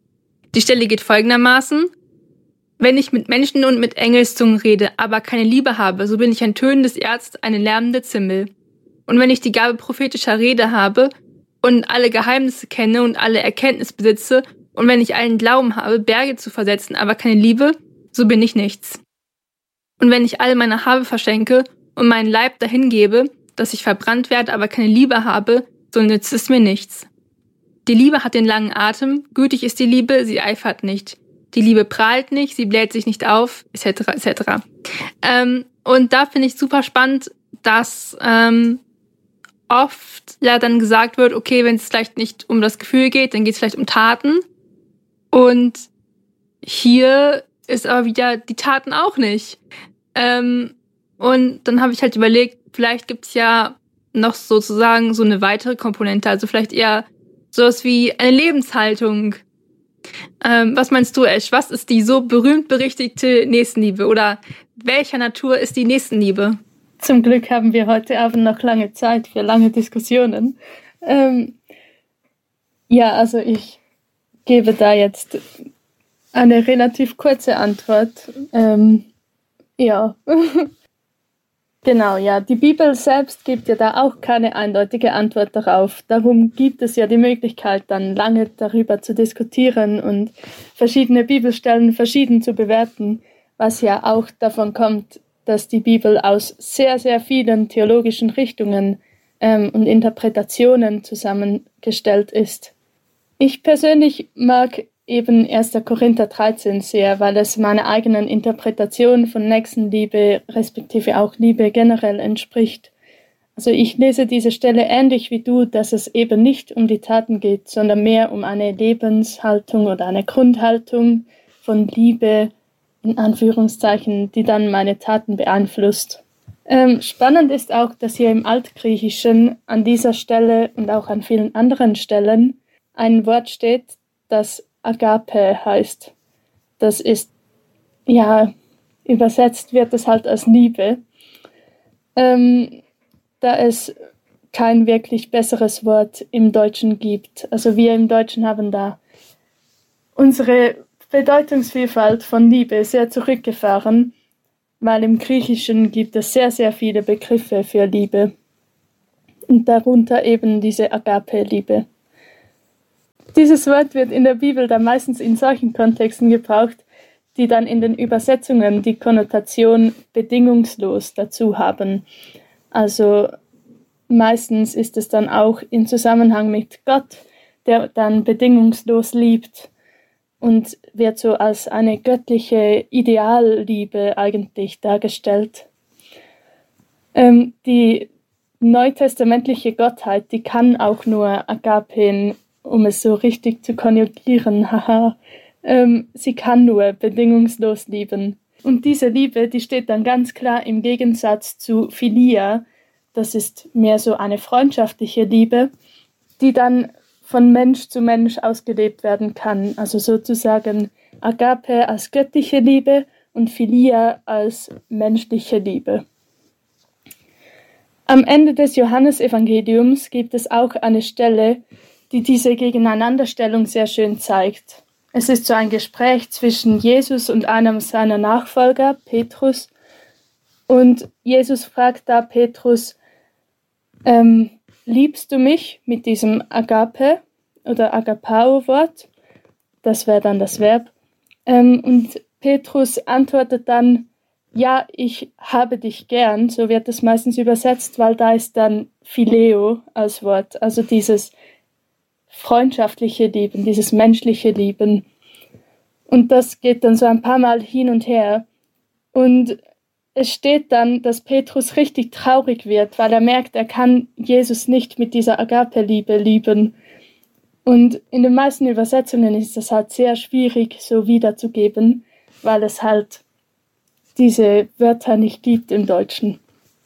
Speaker 2: Die Stelle geht folgendermaßen: Wenn ich mit Menschen und mit Engelszungen rede, aber keine Liebe habe, so bin ich ein tönendes Erz, eine lärmende Zimbel. Und wenn ich die Gabe prophetischer Rede habe und alle Geheimnisse kenne und alle Erkenntnis besitze, und wenn ich allen Glauben habe, Berge zu versetzen, aber keine Liebe, so bin ich nichts. Und wenn ich alle meine Habe verschenke und meinen Leib dahingebe, dass ich verbrannt werde, aber keine Liebe habe, so nützt es mir nichts. Die Liebe hat den langen Atem, gütig ist die Liebe, sie eifert nicht. Die Liebe prahlt nicht, sie bläht sich nicht auf, et cetera et cetera. Ähm, und da finde ich super spannend, dass ähm, oft ja dann gesagt wird, okay, wenn es vielleicht nicht um das Gefühl geht, dann geht es vielleicht um Taten. Und hier ist aber wieder die Taten auch nicht. Ähm, und dann habe ich halt überlegt, vielleicht gibt es ja noch sozusagen so eine weitere Komponente, also vielleicht eher sowas wie eine Lebenshaltung. Ähm, was meinst du, Ash? Was ist die so berühmt berichtigte Nächstenliebe? Oder welcher Natur ist die Nächstenliebe?
Speaker 3: Zum Glück haben wir heute Abend noch lange Zeit für lange Diskussionen. Ähm, ja, also ich gebe da jetzt eine relativ kurze Antwort. Ähm, ja, genau, ja. Die Bibel selbst gibt ja da auch keine eindeutige Antwort darauf. Darum gibt es ja die Möglichkeit, dann lange darüber zu diskutieren und verschiedene Bibelstellen verschieden zu bewerten, was ja auch davon kommt, dass die Bibel aus sehr, sehr vielen theologischen Richtungen ähm, und Interpretationen zusammengestellt ist. Ich persönlich mag eben erster Korinther dreizehn sehr, weil es meiner eigenen Interpretation von Nächstenliebe respektive auch Liebe generell entspricht. Also ich lese diese Stelle ähnlich wie du, dass es eben nicht um die Taten geht, sondern mehr um eine Lebenshaltung oder eine Grundhaltung von Liebe, in Anführungszeichen, die dann meine Taten beeinflusst. Ähm, spannend ist auch, dass hier im Altgriechischen an dieser Stelle und auch an vielen anderen Stellen ein Wort steht, das Agape heißt. Das ist, ja, übersetzt wird es halt als Liebe, ähm, da es kein wirklich besseres Wort im Deutschen gibt. Also wir im Deutschen haben da unsere Bedeutungsvielfalt von Liebe sehr zurückgefahren, weil im Griechischen gibt es sehr, sehr viele Begriffe für Liebe und darunter eben diese Agape-Liebe. Dieses Wort wird in der Bibel dann meistens in solchen Kontexten gebraucht, die dann in den Übersetzungen die Konnotation bedingungslos dazu haben. Also meistens ist es dann auch in Zusammenhang mit Gott, der dann bedingungslos liebt und wird so als eine göttliche Idealliebe eigentlich dargestellt. Ähm, die neutestamentliche Gottheit, die kann auch nur Agapen, um es so richtig zu konjugieren, haha, ähm, sie kann nur bedingungslos lieben. Und diese Liebe, die steht dann ganz klar im Gegensatz zu Philia, das ist mehr so eine freundschaftliche Liebe, die dann von Mensch zu Mensch ausgelebt werden kann. Also sozusagen Agape als göttliche Liebe und Philia als menschliche Liebe. Am Ende des Johannesevangeliums gibt es auch eine Stelle, die diese Gegeneinanderstellung sehr schön zeigt. Es ist so ein Gespräch zwischen Jesus und einem seiner Nachfolger, Petrus. Und Jesus fragt da Petrus, ähm, liebst du mich mit diesem Agape oder Agapao-Wort? Das wäre dann das Verb. Ähm, und Petrus antwortet dann, ja, ich habe dich gern. So wird es meistens übersetzt, weil da ist dann Phileo als Wort. Also dieses freundschaftliche Lieben, dieses menschliche Lieben. Und das geht dann so ein paar Mal hin und her. Und es steht dann, dass Petrus richtig traurig wird, weil er merkt, er kann Jesus nicht mit dieser Agape-Liebe lieben. Und in den meisten Übersetzungen ist das halt sehr schwierig so wiederzugeben, weil es halt diese Wörter nicht gibt im Deutschen.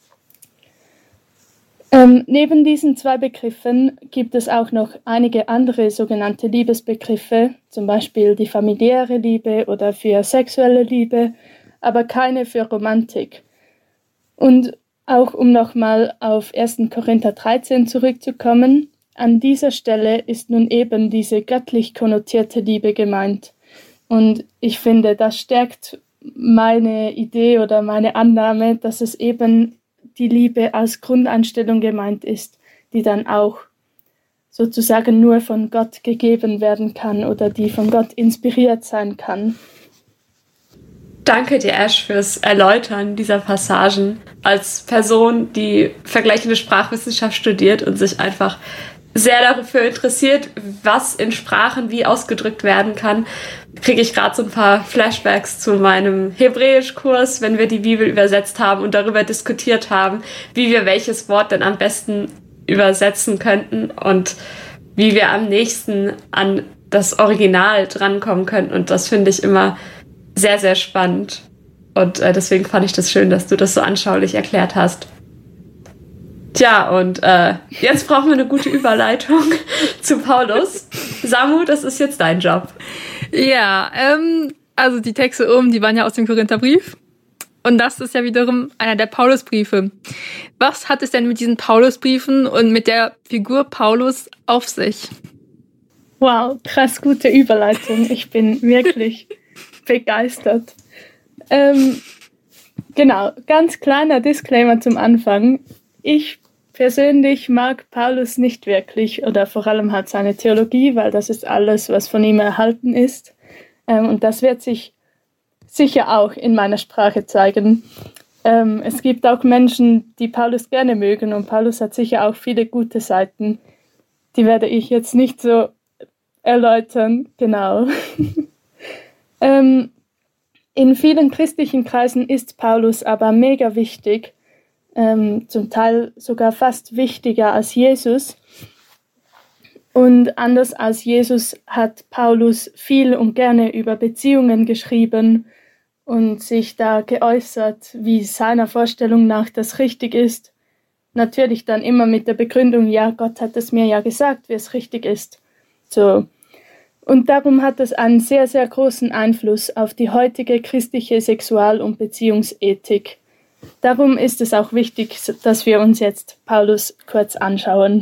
Speaker 3: Ähm, neben diesen zwei Begriffen gibt es auch noch einige andere sogenannte Liebesbegriffe, zum Beispiel die familiäre Liebe oder für sexuelle Liebe, aber keine für Romantik. Und auch um nochmal auf erster Korinther dreizehn zurückzukommen, an dieser Stelle ist nun eben diese göttlich konnotierte Liebe gemeint. Und ich finde, das stärkt meine Idee oder meine Annahme, dass es eben die Liebe als Grundeinstellung gemeint ist, die dann auch sozusagen nur von Gott gegeben werden kann oder die von Gott inspiriert sein kann.
Speaker 1: Danke dir, Ash, fürs Erläutern dieser Passagen. Als Person, die vergleichende Sprachwissenschaft studiert und sich einfach sehr dafür interessiert, was in Sprachen wie ausgedrückt werden kann, kriege ich gerade so ein paar Flashbacks zu meinem Hebräischkurs, wenn wir die Bibel übersetzt haben und darüber diskutiert haben, wie wir welches Wort denn am besten übersetzen könnten und wie wir am nächsten an das Original drankommen könnten. Und das finde ich immer sehr, sehr spannend. Und äh, deswegen fand ich das schön, dass du das so anschaulich erklärt hast. Tja, und äh, jetzt brauchen wir eine gute Überleitung zu Paulus. Samu, das ist jetzt dein Job.
Speaker 2: Ja, ähm, also die Texte oben, die waren ja aus dem Korintherbrief. Und das ist ja wiederum einer der Paulusbriefe. Was hat es denn mit diesen Paulusbriefen und mit der Figur Paulus auf sich?
Speaker 3: Wow, krass gute Überleitung. Ich bin wirklich begeistert. Ähm, genau, ganz kleiner Disclaimer zum Anfang. Ich persönlich mag Paulus nicht wirklich oder vor allem halt seine Theologie, weil das ist alles, was von ihm erhalten ist. Ähm, und das wird sich sicher auch in meiner Sprache zeigen. Ähm, es gibt auch Menschen, die Paulus gerne mögen und Paulus hat sicher auch viele gute Seiten. Die werde ich jetzt nicht so erläutern, genau. ähm, in vielen christlichen Kreisen ist Paulus aber mega wichtig, ähm, zum Teil sogar fast wichtiger als Jesus. Und anders als Jesus hat Paulus viel und gerne über Beziehungen geschrieben und sich da geäußert, wie seiner Vorstellung nach das richtig ist. Natürlich dann immer mit der Begründung, ja, Gott hat es mir ja gesagt, wie es richtig ist. So. Und darum hat es einen sehr, sehr großen Einfluss auf die heutige christliche Sexual- und Beziehungsethik. Darum ist es auch wichtig, dass wir uns jetzt Paulus kurz anschauen.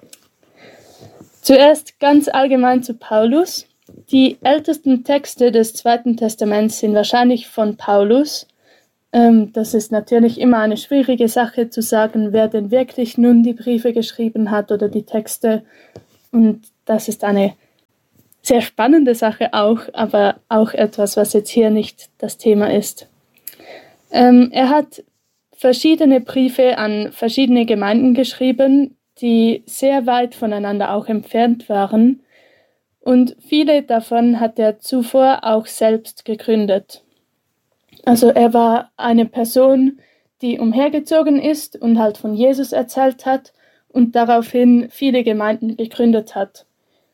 Speaker 3: Zuerst ganz allgemein zu Paulus. Die ältesten Texte des Zweiten Testaments sind wahrscheinlich von Paulus. Ähm, das ist natürlich immer eine schwierige Sache zu sagen, wer denn wirklich nun die Briefe geschrieben hat oder die Texte. Und das ist eine sehr spannende Sache auch, aber auch etwas, was jetzt hier nicht das Thema ist. Ähm, er hat verschiedene Briefe an verschiedene Gemeinden geschrieben, die sehr weit voneinander auch entfernt waren. Und viele davon hat er zuvor auch selbst gegründet. Also er war eine Person, die umhergezogen ist und halt von Jesus erzählt hat und daraufhin viele Gemeinden gegründet hat.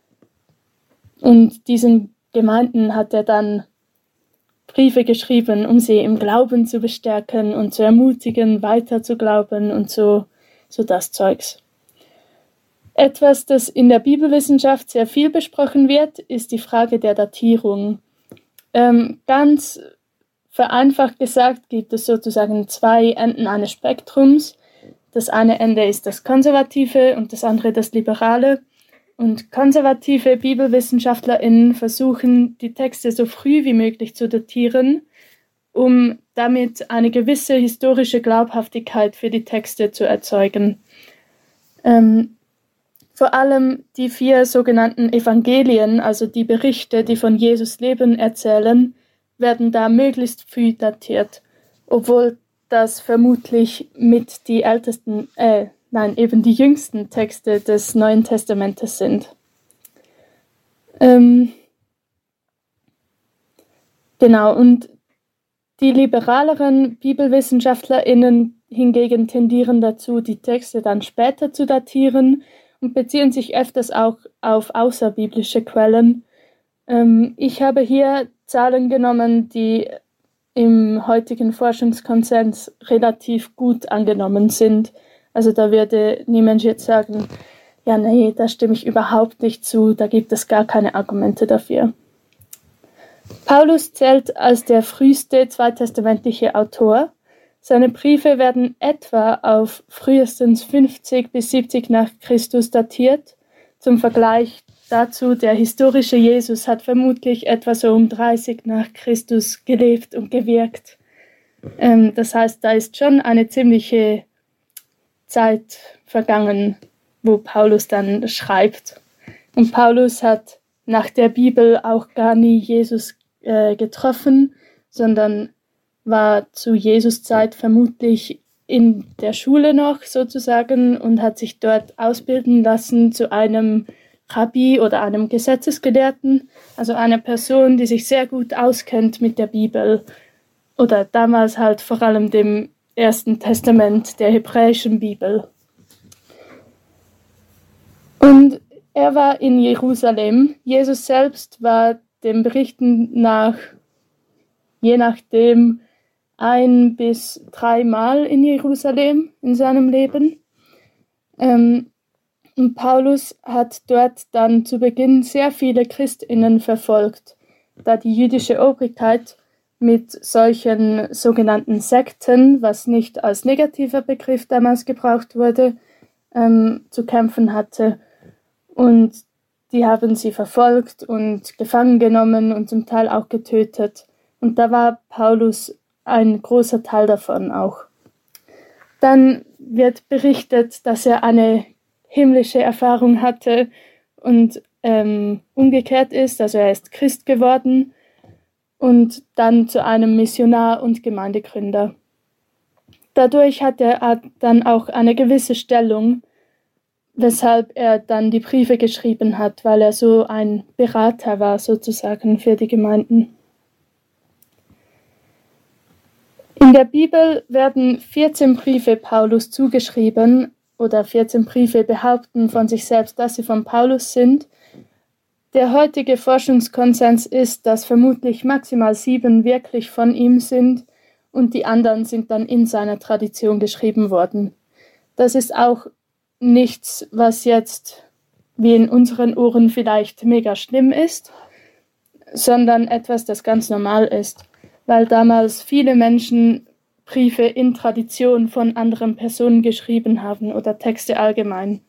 Speaker 3: Und diesen Gemeinden hat er dann Briefe geschrieben, um sie im Glauben zu bestärken und zu ermutigen, weiter zu glauben und so, so das Zeugs. Etwas, das in der Bibelwissenschaft sehr viel besprochen wird, ist die Frage der Datierung. Ähm, ganz vereinfacht gesagt gibt es sozusagen zwei Enden eines Spektrums. Das eine Ende ist das Konservative und das andere das Liberale. Und konservative BibelwissenschaftlerInnen versuchen, die Texte so früh wie möglich zu datieren, um damit eine gewisse historische Glaubhaftigkeit für die Texte zu erzeugen. Ähm, Vor allem die vier sogenannten Evangelien, also die Berichte, die von Jesus Leben erzählen, werden da möglichst früh datiert, obwohl das vermutlich mit die ältesten, äh, nein, eben die jüngsten Texte des Neuen Testamentes sind. Ähm, genau, und die liberaleren BibelwissenschaftlerInnen hingegen tendieren dazu, die Texte dann später zu datieren, und beziehen sich öfters auch auf außerbiblische Quellen. Ähm, ich habe hier Zahlen genommen, die im heutigen Forschungskonsens relativ gut angenommen sind. Also da würde niemand jetzt sagen, ja, nee, da stimme ich überhaupt nicht zu, da gibt es gar keine Argumente dafür. Paulus zählt als der früheste zweitestamentliche Autor. Seine Briefe werden etwa auf frühestens fünfzig bis siebzig nach Christus datiert. Zum Vergleich, dazu, der historische Jesus hat vermutlich etwa so um dreißig nach Christus gelebt und gewirkt. Ähm, das heißt, da ist schon eine ziemliche Zeit vergangen, wo Paulus dann schreibt. Und Paulus hat nach der Bibel auch gar nie Jesus äh, getroffen, sondern war zu Jesus Zeit vermutlich in der Schule noch sozusagen und hat sich dort ausbilden lassen zu einem Rabbi oder einem Gesetzesgelehrten, also einer Person, die sich sehr gut auskennt mit der Bibel oder damals halt vor allem dem Ersten Testament, der hebräischen Bibel. Und er war in Jerusalem. Jesus selbst war den Berichten nach, je nachdem, ein bis dreimal in Jerusalem in seinem Leben. Ähm, und Paulus hat dort dann zu Beginn sehr viele ChristInnen verfolgt, da die jüdische Obrigkeit mit solchen sogenannten Sekten, was nicht als negativer Begriff damals gebraucht wurde, ähm, zu kämpfen hatte. Und die haben sie verfolgt und gefangen genommen und zum Teil auch getötet. Und da war Paulus ein großer Teil davon auch. Dann wird berichtet, dass er eine himmlische Erfahrung hatte und ähm, umgekehrt ist, also er ist Christ geworden und dann zu einem Missionar und Gemeindegründer. Dadurch hat er dann auch eine gewisse Stellung, weshalb er dann die Briefe geschrieben hat, weil er so ein Berater war sozusagen für die Gemeinden. In der Bibel werden vierzehn Briefe Paulus zugeschrieben oder vierzehn Briefe behaupten von sich selbst, dass sie von Paulus sind. Der heutige Forschungskonsens ist, dass vermutlich maximal sieben wirklich von ihm sind und die anderen sind dann in seiner Tradition geschrieben worden. Das ist auch nichts, was jetzt wie in unseren Ohren vielleicht mega schlimm ist, sondern etwas, das ganz normal ist, weil damals viele Menschen Briefe in Tradition von anderen Personen geschrieben haben oder Texte allgemein.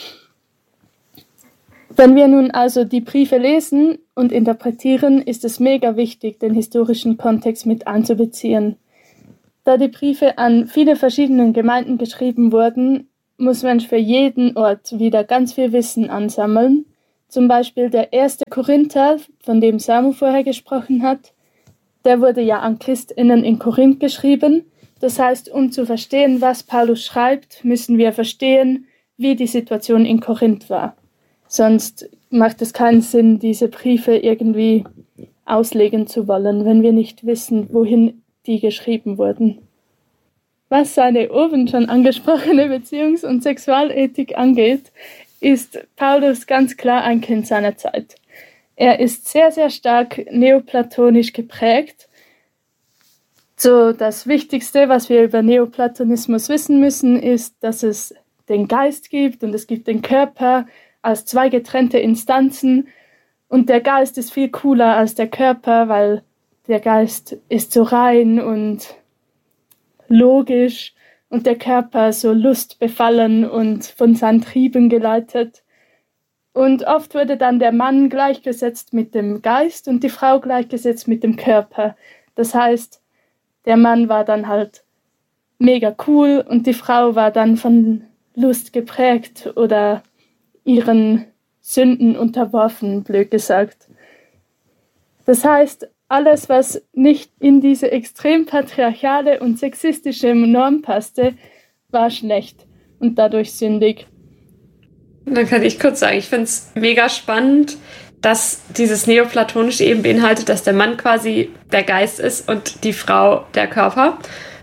Speaker 3: Wenn wir nun also die Briefe lesen und interpretieren, ist es mega wichtig, den historischen Kontext mit einzubeziehen. Da die Briefe an viele verschiedene Gemeinden geschrieben wurden, muss man für jeden Ort wieder ganz viel Wissen ansammeln. Zum Beispiel der erste Korinther, von dem Samu vorher gesprochen hat, der wurde ja an ChristInnen in Korinth geschrieben. Das heißt, um zu verstehen, was Paulus schreibt, müssen wir verstehen, wie die Situation in Korinth war. Sonst macht es keinen Sinn, diese Briefe irgendwie auslegen zu wollen, wenn wir nicht wissen, wohin die geschrieben wurden. Was seine oben schon angesprochene Beziehungs- und Sexualethik angeht, ist Paulus ganz klar ein Kind seiner Zeit. Er ist sehr, sehr stark neoplatonisch geprägt. So, das Wichtigste, was wir über Neoplatonismus wissen müssen, ist, dass es den Geist gibt und es gibt den Körper als zwei getrennte Instanzen. Und der Geist ist viel cooler als der Körper, weil der Geist ist so rein und logisch und der Körper so lustbefallen und von seinen Trieben geleitet. Und oft wurde dann der Mann gleichgesetzt mit dem Geist und die Frau gleichgesetzt mit dem Körper. Das heißt, der Mann war dann halt mega cool und die Frau war dann von Lust geprägt oder ihren Sünden unterworfen, blöd gesagt. Das heißt, alles, was nicht in diese extrem patriarchale und sexistische Norm passte, war schlecht und dadurch sündig.
Speaker 1: Dann kann ich kurz sagen, ich finde es mega spannend, dass dieses Neoplatonische eben beinhaltet, dass der Mann quasi der Geist ist und die Frau der Körper.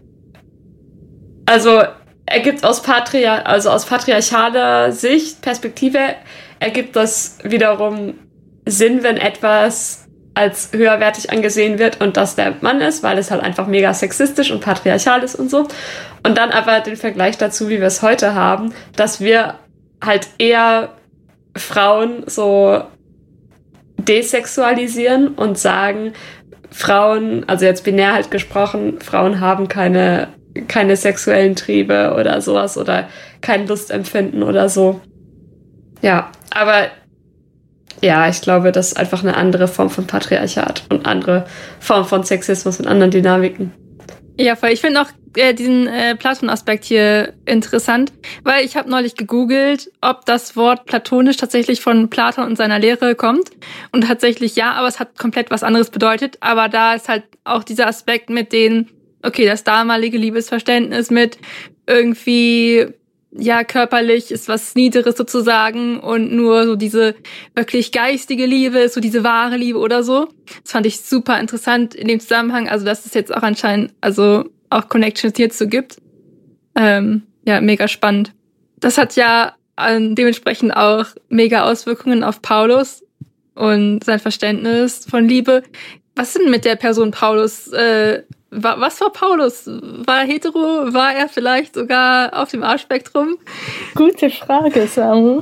Speaker 1: Also ergibt aus Patriar- also aus patriarchaler Sicht, Perspektive, ergibt das wiederum Sinn, wenn etwas als höherwertig angesehen wird und das der Mann ist, weil es halt einfach mega sexistisch und patriarchal ist und so. Und dann aber den Vergleich dazu, wie wir es heute haben, dass wir halt eher Frauen so desexualisieren und sagen, Frauen, also jetzt binär halt gesprochen, Frauen haben keine, keine sexuellen Triebe oder sowas oder kein Lustempfinden oder so. Ja, aber ja, ich glaube, das ist einfach eine andere Form von Patriarchat und andere Form von Sexismus und anderen Dynamiken.
Speaker 2: Ja, voll. Ich finde auch äh, diesen äh, Platon-Aspekt hier interessant, weil ich habe neulich gegoogelt, ob das Wort platonisch tatsächlich von Platon und seiner Lehre kommt. Und tatsächlich ja, aber es hat komplett was anderes bedeutet. Aber da ist halt auch dieser Aspekt mit den, okay, das damalige Liebesverständnis mit irgendwie, ja, körperlich ist was Niederes sozusagen und nur so diese wirklich geistige Liebe ist so diese wahre Liebe oder so. Das fand ich super interessant in dem Zusammenhang, also dass es jetzt auch anscheinend, also auch Connections hierzu gibt. Ähm, ja, mega spannend. Das hat ja ähm, dementsprechend auch mega Auswirkungen auf Paulus und sein Verständnis von Liebe. Was ist denn mit der Person Paulus? Äh, Was war Paulus? War er hetero? War er vielleicht sogar auf dem A-Spektrum?
Speaker 3: Gute Frage, Samu.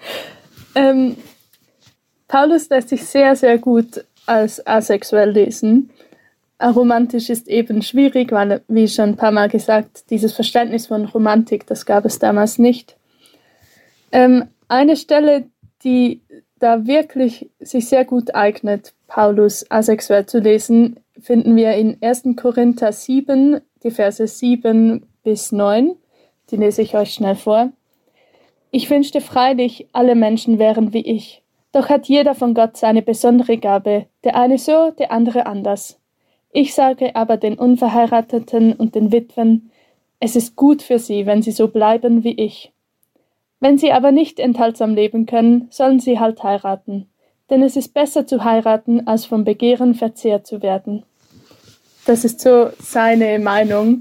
Speaker 3: ähm, Paulus lässt sich sehr, sehr gut als asexuell lesen. Aromantisch ist eben schwierig, weil, wie schon ein paar Mal gesagt, dieses Verständnis von Romantik, das gab es damals nicht. Ähm, eine Stelle, die da wirklich sich sehr gut eignet, Paulus asexuell zu lesen, finden wir in erster Korinther sieben, die Verse sieben bis neun. Die lese ich euch schnell vor. Ich wünschte freilich, alle Menschen wären wie ich. Doch hat jeder von Gott seine besondere Gabe, der eine so, der andere anders. Ich sage aber den Unverheirateten und den Witwen, es ist gut für sie, wenn sie so bleiben wie ich. Wenn sie aber nicht enthaltsam leben können, sollen sie halt heiraten. Denn es ist besser zu heiraten, als vom Begehren verzehrt zu werden. Das ist so seine Meinung.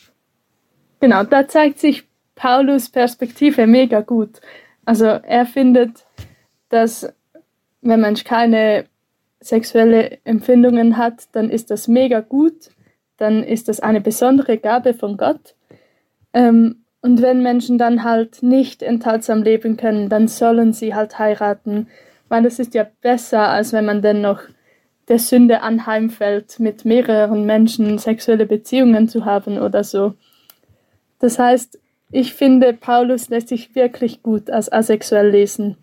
Speaker 3: Genau, da zeigt sich Paulus' Perspektive mega gut. Also er findet, dass wenn man keine sexuelle Empfindungen hat, dann ist das mega gut. Dann ist das eine besondere Gabe von Gott. Ähm, und wenn Menschen dann halt nicht enthaltsam leben können, dann sollen sie halt heiraten. Weil es ist ja besser, als wenn man dann noch der Sünde anheimfällt, mit mehreren Menschen sexuelle Beziehungen zu haben oder so. Das heißt, ich finde, Paulus lässt sich wirklich gut als asexuell lesen.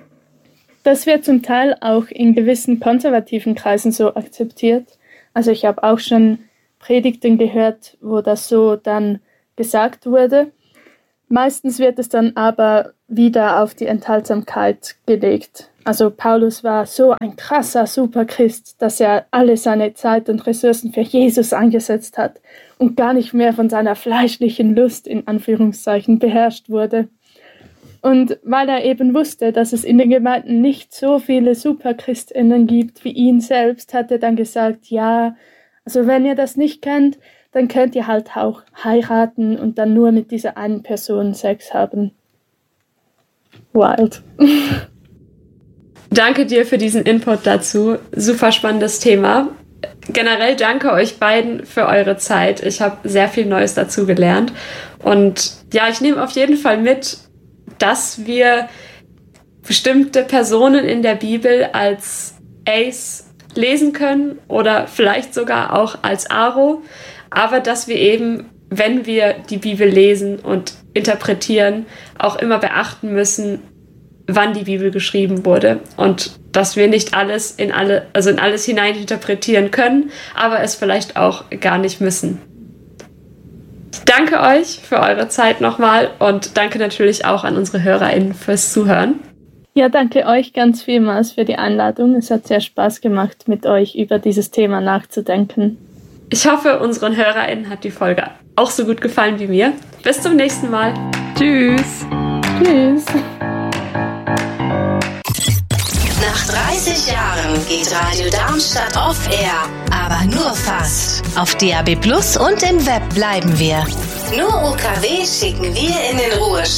Speaker 3: Das wird zum Teil auch in gewissen konservativen Kreisen so akzeptiert. Also ich habe auch schon Predigten gehört, wo das so dann gesagt wurde. Meistens wird es dann aber wieder auf die Enthaltsamkeit gelegt. Also Paulus war so ein krasser Superchrist, dass er alle seine Zeit und Ressourcen für Jesus eingesetzt hat und gar nicht mehr von seiner fleischlichen Lust in Anführungszeichen beherrscht wurde. Und weil er eben wusste, dass es in den Gemeinden nicht so viele SuperchristInnen gibt wie ihn selbst, hat er dann gesagt, ja, also wenn ihr das nicht könnt, dann könnt ihr halt auch heiraten und dann nur mit dieser einen Person Sex haben. Wild.
Speaker 1: Danke dir für diesen Input dazu. Super spannendes Thema. Generell danke euch beiden für eure Zeit. Ich habe sehr viel Neues dazu gelernt. Und ja, ich nehme auf jeden Fall mit, dass wir bestimmte Personen in der Bibel als Ace lesen können oder vielleicht sogar auch als Aro, aber dass wir eben, wenn wir die Bibel lesen und interpretieren, auch immer beachten müssen, wann die Bibel geschrieben wurde und dass wir nicht alles in alle, also in alles hinein interpretieren können, aber es vielleicht auch gar nicht müssen. Ich danke euch für eure Zeit nochmal und danke natürlich auch an unsere HörerInnen fürs Zuhören.
Speaker 3: Ja, danke euch ganz vielmals für die Einladung. Es hat sehr Spaß gemacht, mit euch über dieses Thema nachzudenken.
Speaker 1: Ich hoffe, unseren HörerInnen hat die Folge auch so gut gefallen wie mir. Bis zum nächsten Mal.
Speaker 2: Tschüss.
Speaker 3: Tschüss.
Speaker 4: Nach dreißig Jahren geht Radio Darmstadt off air, aber nur fast. Auf D A B Plus und im Web bleiben wir. Nur U K W schicken wir in den Ruhestand.